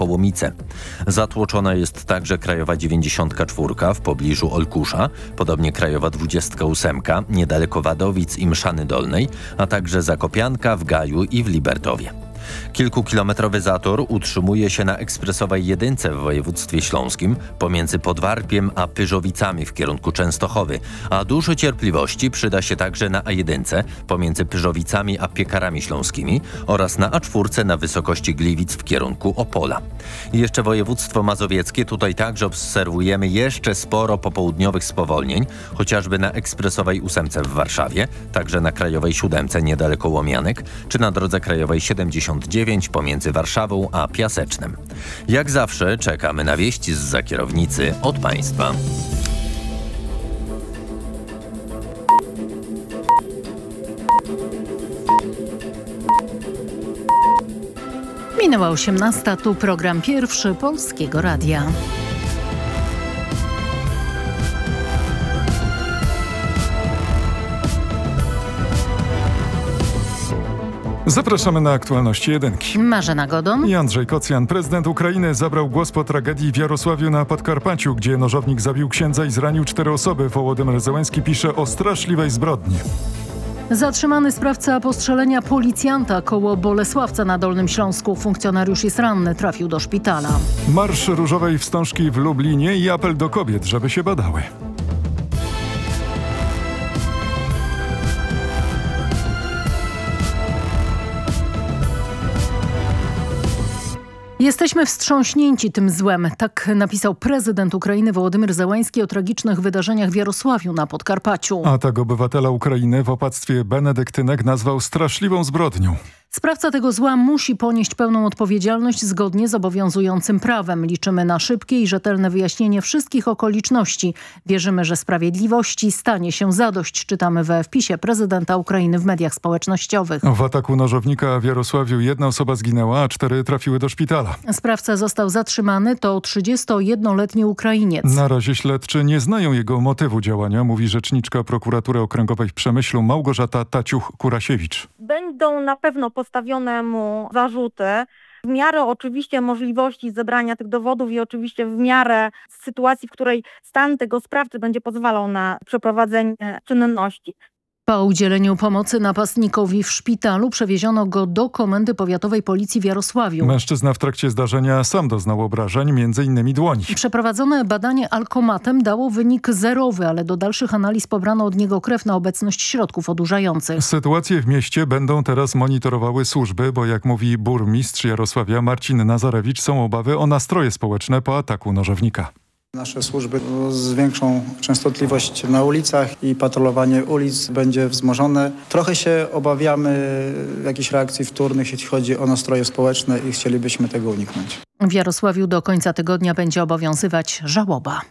Połomice. Zatłoczona jest także Krajowa 94 w pobliżu Olkusza, podobnie Krajowa 28 niedaleko Wadowic i Mszany Dolnej, a także Zakopianka w Gaju i w Libertowie. Kilkukilometrowy zator utrzymuje się na ekspresowej jedynce w województwie śląskim pomiędzy Podwarpiem a Pyrzowicami w kierunku Częstochowy, a dużo cierpliwości przyda się także na A1 pomiędzy Pyrzowicami a Piekarami Śląskimi oraz na A4 na wysokości Gliwic w kierunku Opola. I jeszcze województwo mazowieckie, tutaj także obserwujemy jeszcze sporo popołudniowych spowolnień, chociażby na ekspresowej 8 w Warszawie, także na krajowej 7 niedaleko Łomianek, czy na drodze krajowej 79 pomiędzy Warszawą a Piasecznem. Jak zawsze czekamy na wieści zza kierownicy od państwa. Minęła 18, tu program pierwszy Polskiego Radia. Zapraszamy na aktualności jedynki. Marzena Godon i Andrzej Kocjan. Prezydent Ukrainy zabrał głos po tragedii w Jarosławiu na Podkarpaciu, gdzie nożownik zabił księdza i zranił 4 osoby. Wołodymyr Zełenski pisze o straszliwej zbrodni. Zatrzymany sprawca postrzelenia policjanta koło Bolesławca na Dolnym Śląsku. Funkcjonariusz jest ranny, trafił do szpitala. Marsz Różowej Wstążki w Lublinie i apel do kobiet, żeby się badały. Jesteśmy wstrząśnięci tym złem, tak napisał prezydent Ukrainy Wołodymyr Zełenski o tragicznych wydarzeniach w Jarosławiu na Podkarpaciu. Atak obywatela Ukrainy w opactwie benedyktynek nazwał straszliwą zbrodnią. Sprawca tego zła musi ponieść pełną odpowiedzialność zgodnie z obowiązującym prawem. Liczymy na szybkie i rzetelne wyjaśnienie wszystkich okoliczności. Wierzymy, że sprawiedliwości stanie się zadość, czytamy we wpisie prezydenta Ukrainy w mediach społecznościowych. W ataku nożownika w Jarosławiu 1 osoba zginęła, a 4 trafiły do szpitala. Sprawca został zatrzymany, to 31-letni Ukrainiec. Na razie śledczy nie znają jego motywu działania, mówi rzeczniczka prokuratury okręgowej w Przemyślu Małgorzata Taciuch-Kurasiewicz. Będą na pewno postawione mu zarzuty. W miarę oczywiście możliwości zebrania tych dowodów i oczywiście w miarę sytuacji, w której stan tego sprawcy będzie pozwalał na przeprowadzenie czynności. Po udzieleniu pomocy napastnikowi w szpitalu przewieziono go do Komendy Powiatowej Policji w Jarosławiu. Mężczyzna w trakcie zdarzenia sam doznał obrażeń, m.in. dłoni. Przeprowadzone badanie alkomatem dało wynik 0, ale do dalszych analiz pobrano od niego krew na obecność środków odurzających. Sytuację w mieście będą teraz monitorowały służby, bo jak mówi burmistrz Jarosławia Marcin Nazarewicz, są obawy o nastroje społeczne po ataku nożownika. Nasze służby zwiększą częstotliwość na ulicach i patrolowanie ulic będzie wzmożone. Trochę się obawiamy jakichś reakcji wtórnych, jeśli chodzi o nastroje społeczne i chcielibyśmy tego uniknąć. W Jarosławiu do końca tygodnia będzie obowiązywać żałoba.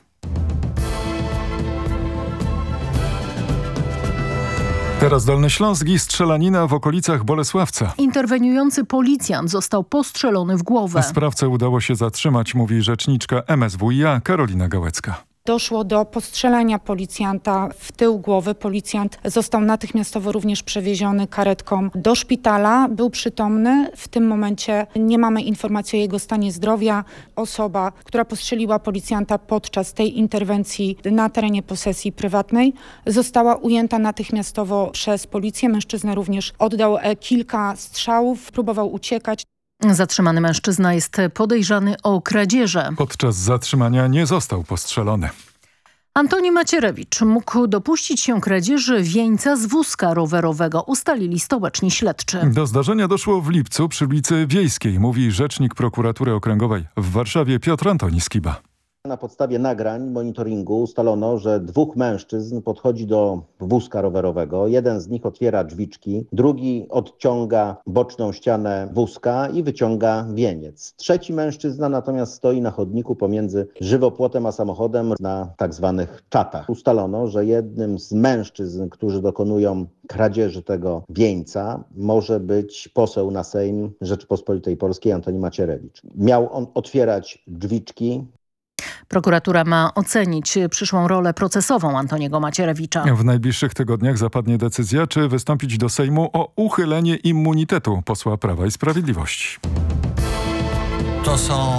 Teraz Dolny Śląsk i strzelanina w okolicach Bolesławca. Interweniujący policjant został postrzelony w głowę. Sprawcę udało się zatrzymać, mówi rzeczniczka MSWiA Karolina Gałecka. Doszło do postrzelenia policjanta w tył głowy. Policjant został natychmiastowo również przewieziony karetką do szpitala. Był przytomny. W tym momencie nie mamy informacji o jego stanie zdrowia. Osoba, która postrzeliła policjanta podczas tej interwencji na terenie posesji prywatnej, została ujęta natychmiastowo przez policję. Mężczyzna również oddał kilka strzałów, próbował uciekać. Zatrzymany mężczyzna jest podejrzany o kradzieże. Podczas zatrzymania nie został postrzelony. Antoni Macierewicz mógł dopuścić się kradzieży wieńca z wózka rowerowego, ustalili stołeczni śledczy. Do zdarzenia doszło w lipcu przy ulicy Wiejskiej, mówi rzecznik prokuratury okręgowej w Warszawie Piotr Antoni Skiba. Na podstawie nagrań monitoringu ustalono, że 2 mężczyzn podchodzi do wózka rowerowego. Jeden z nich otwiera drzwiczki, drugi odciąga boczną ścianę wózka i wyciąga wieniec. Trzeci mężczyzna natomiast stoi na chodniku pomiędzy żywopłotem a samochodem na tak zwanych czatach. Ustalono, że jednym z mężczyzn, którzy dokonują kradzieży tego wieńca, może być poseł na Sejm Rzeczypospolitej Polskiej Antoni Macierewicz. Miał on otwierać drzwiczki. Prokuratura ma ocenić przyszłą rolę procesową Antoniego Macierewicza. W najbliższych tygodniach zapadnie decyzja, czy wystąpić do Sejmu o uchylenie immunitetu posła Prawa i Sprawiedliwości. To są